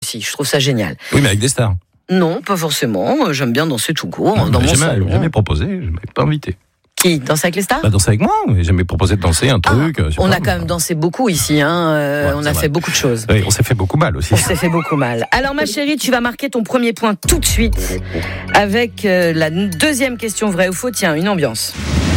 aussi. Je trouve ça génial. Oui, mais avec des stars. Non, pas forcément. J'aime bien danser tout court dans mon salon. Jamais proposé, jamais pas invité. Qui danse avec les stars? Danser avec moi, j'ai jamais proposé de danser un truc. On a quand même dansé beaucoup ici, on a fait beaucoup de choses. Oui, on s'est fait beaucoup mal aussi. On s'est fait beaucoup mal. Alors ma chérie, tu vas marquer ton premier point tout de suite avec la deuxième question vraie ou faux. Tiens, une ambiance.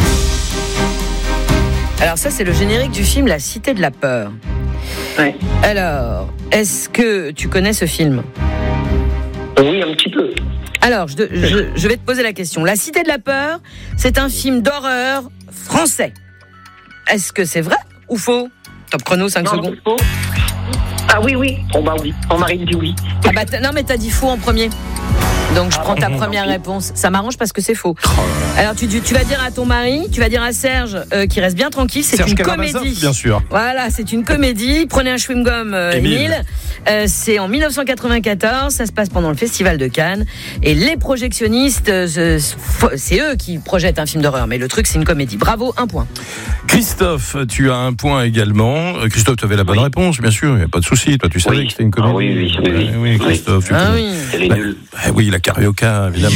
Alors ça, c'est le générique du film La Cité de la Peur. Ouais. Alors, est-ce que tu connais ce film? Oui, un petit peu. Alors, je vais te poser la question. La Cité de la Peur, c'est un film d'horreur français. Est-ce que c'est vrai ou faux? Top chrono, 5 secondes. Faux. Ah oui. Oh bah oui. On Marine dit oui. Ah bah non, mais t'as dit faux en premier. Donc je prends ta première réponse. Ça m'arrange parce que c'est faux. Alors tu vas dire à ton mari, tu vas dire à Serge qu'il reste bien tranquille. C'est Serge une Karamazov, comédie. bien sûr. Voilà, c'est une comédie. Prenez un chewing-gum, Émile. C'est en 1994. Ça se passe pendant le Festival de Cannes. Et les projectionnistes, c'est eux qui projettent un film d'horreur. Mais le truc, c'est une comédie. Bravo, 1 point. Christophe, tu as un point également. Christophe, tu avais la bonne réponse, bien sûr. Il n'y a pas de souci. Toi, tu savais que c'était une comédie. Oui, Christophe. Elle est nulle. Oui, la carioca, évidemment.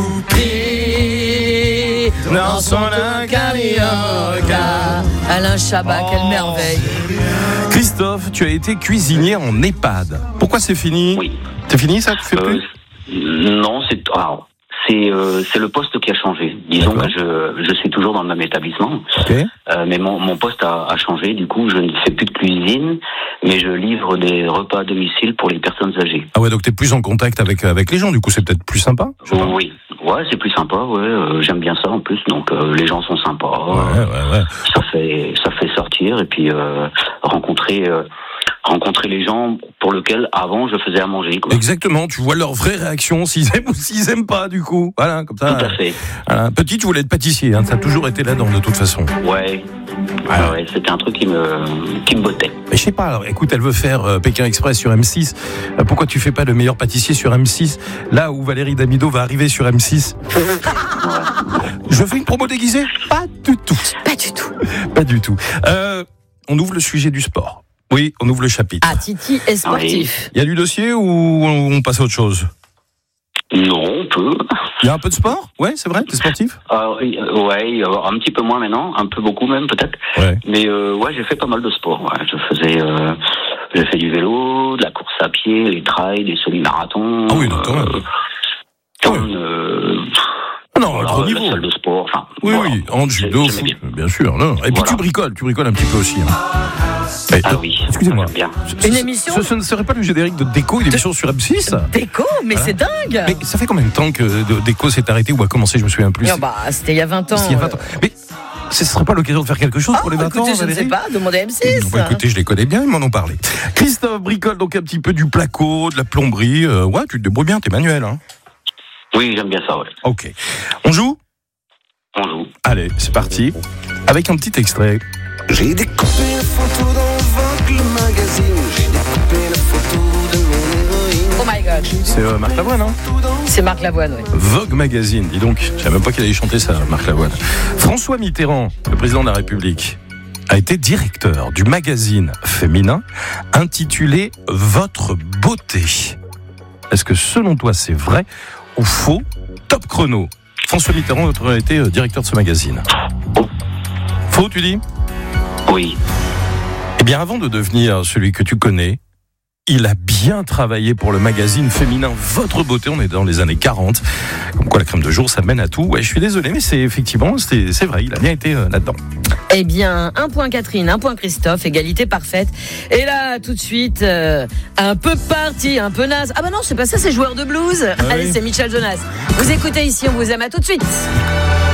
Dans son carioca. Alain Chabat, quelle merveille. Christophe, tu as été cuisinier en EHPAD. Pourquoi c'est fini? Oui. C'est fini ça? Tu fais plus? Non, c'est le poste qui a changé. Disons que je suis toujours dans le même établissement, mais mon poste a changé. Du coup, je ne fais plus de cuisine, mais je livre des repas à domicile pour les personnes âgées. Ah ouais, donc t'es plus en contact avec les gens. Du coup, c'est peut-être plus sympa. Oui, ouais, c'est plus sympa. Ouais, j'aime bien ça en plus. Donc les gens sont sympas. Ouais. Ça fait sortir et puis rencontrer les gens pour lesquels avant je faisais à manger, quoi. Exactement, tu vois leur vraie réaction, s'ils aiment ou s'ils aiment pas, du coup. Voilà, comme ça. Tout à fait. Voilà. Petit, tu voulais être pâtissier, ça a toujours été là-dedans, de toute façon. Ouais, c'était un truc qui me bottait. Mais je sais pas, alors, écoute, elle veut faire Pékin Express sur M6. Pourquoi tu fais pas le meilleur pâtissier sur M6, là où Valérie Damido va arriver sur M6? Je fais une promo déguisée? Pas du tout. Pas du tout. On ouvre le sujet du sport. Oui, on ouvre le chapitre. Ah, Titi est sportif. Il y a du dossier ou on passe à autre chose? Non, on peut. Il y a un peu de sport? Ouais, c'est vrai, t'es sportif? Ouais, un petit peu moins maintenant, un peu beaucoup même peut-être. Ouais. Mais j'ai fait pas mal de sport. Ouais. J'ai fait du vélo, de la course à pied, les trails, des semi-marathons. Ah oui, donc quand même. Autre niveau. La salle de sport. Enfin, oui, en judo, foot, bien sûr. Non. Et puis tu bricoles un petit peu aussi. Oui. Excusez-moi. Bien. Une émission. Ce ne serait pas le générique de Déco, une émission sur M6? Déco, mais c'est dingue. Mais ça fait combien de temps que Déco s'est arrêté ou a commencé? Je me souviens plus. C'était il y a 20 ans. Mais ce ne serait pas l'occasion de faire quelque chose pour les 20 ans, écoutez, je ne sais pas, demandez à M6. Écoutez, je les connais bien, ils m'en ont parlé. Christophe bricole donc un petit peu du placo, de la plomberie. Ouais, tu te débrouilles bien, t'es manuel, hein? Oui, j'aime bien ça, ouais. Ok. On joue? On joue. Allez, c'est parti. Avec un petit extrait. J'ai découpé une photo dans Vogue magazine. J'ai découpé la photo de mon héroïne. Oh my God. C'est Marc Lavoine, hein? C'est Marc Lavoine, oui. Vogue Magazine, dis donc. Je savais même pas qu'il allait chanter ça, Marc Lavoine. François Mitterrand, le président de la République, a été directeur du magazine féminin intitulé Votre beauté. Est-ce que selon toi c'est vrai ou faux? Top chrono. François Mitterrand a été directeur de ce magazine. Faux, tu dis? Oui. Eh bien, avant de devenir celui que tu connais, il a bien travaillé pour le magazine féminin Votre Beauté. On est dans les années 40. Comme quoi, la crème de jour, ça mène à tout. Ouais, je suis désolé, mais c'est vrai. Il a bien été là-dedans. Eh bien, 1 point Catherine, 1 point Christophe, égalité parfaite. Et là, tout de suite, un peu parti, un peu naze. Ah bah non, c'est pas ça, c'est joueur de blues. Allez, c'est Michel Jonas. Vous écoutez ici, on vous aime, à tout de suite.